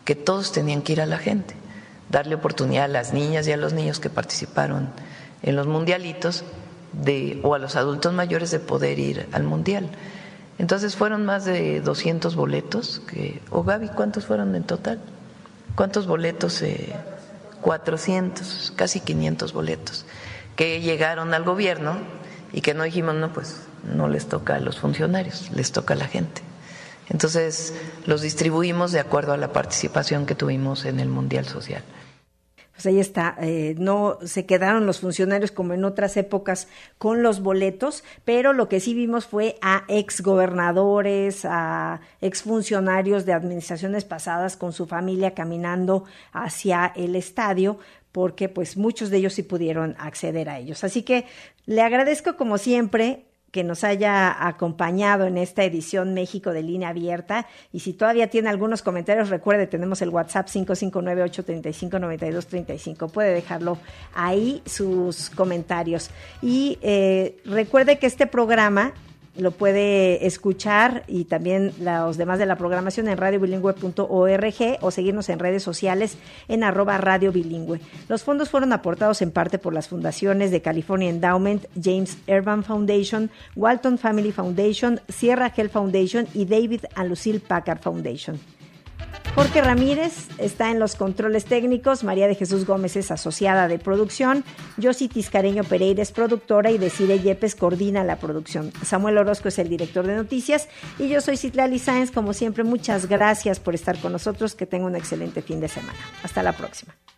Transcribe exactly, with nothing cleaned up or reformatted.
que todos tenían que ir a la gente, darle oportunidad a las niñas y a los niños que participaron en los mundialitos de, o a los adultos mayores de poder ir al mundial. Entonces fueron más de doscientos boletos, que, o Gaby, ¿cuántos fueron en total? ¿Cuántos boletos? Eh, cuatrocientos, casi quinientos boletos, que llegaron al gobierno y que no dijimos, no, pues no les toca a los funcionarios, les toca a la gente. Entonces los distribuimos de acuerdo a la participación que tuvimos en el Mundial Social. Pues ahí está, eh, no se quedaron los funcionarios como en otras épocas con los boletos, pero lo que sí vimos fue a exgobernadores, a exfuncionarios de administraciones pasadas con su familia caminando hacia el estadio, porque pues muchos de ellos sí pudieron acceder a ellos. Así que le agradezco como siempre que nos haya acompañado en esta edición México de Línea Abierta, y si todavía tiene algunos comentarios, recuerde, tenemos el WhatsApp cinco cinco nueve, ocho tres cinco, nueve dos tres cinco, puede dejarlo ahí sus comentarios. Y eh, recuerde que este programa lo puede escuchar y también los demás de la programación en radio bilingüe punto org o seguirnos en redes sociales en arroba Radio Bilingüe. Los fondos fueron aportados en parte por las fundaciones de California Endowment, James Urban Foundation, Walton Family Foundation, Sierra Health Foundation y David and Lucille Packard Foundation. Jorge Ramírez está en los controles técnicos, María de Jesús Gómez es asociada de producción, Yossi Tiscareño Pereira es productora y Desiree Yepes coordina la producción. Samuel Orozco es el director de noticias y yo soy Citlali Sáenz. Como siempre, muchas gracias por estar con nosotros, que tenga un excelente fin de semana. Hasta la próxima.